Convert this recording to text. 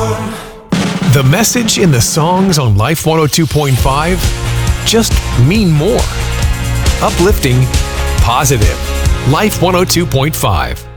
The message in the songs on Life 102.5 just mean more. Uplifting, positive. Life 102.5.